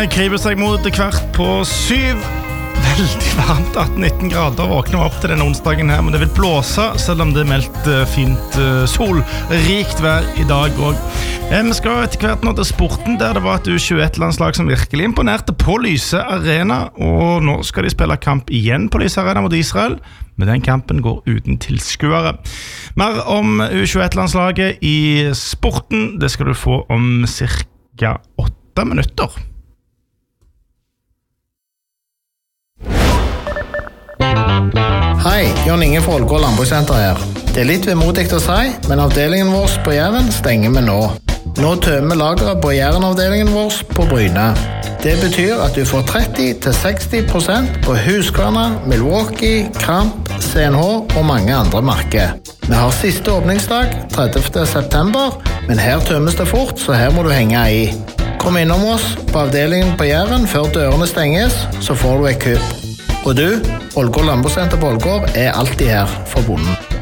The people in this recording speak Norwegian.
kryper seg mot 6:15. Veldig varmt, 18-19 grader. Våkner opp til denne onsdagen her, men det vil blåse, selv om det meldt fint solrikt vær I dag også. Vi skal etter hvert nå til sporten, der det var et U21-landslag som virkelig imponerte på Lyse Arena, og nå skal de spille kamp igjen på Lyse Arena mot Israel, men den kampen går uten tilskuere. Mer om U21-landslaget I sporten, det skal du få om cirka 8 minutter. Hei, Jon Inge fra Ålgård Landbrukssenter her. Det litt vemodig å si, men avdelingen vår på Jæren stenger vi nå. Nå tømmer lageret på Jæren-avdelingen vår på Bryne. Det betyr at du får 30-60% på Husqvarna, Milwaukee, Kramp, CNH og mange andre merker. Vi har siste åpningsdag, 30. september, men her tømmes det fort, så her må du henge I. Kom innom oss på avdelingen på Jæren før dørene stenges, så får du et kupp. Og du, Ålgård Landbrukssenter på Ålgård alltid her for bonden.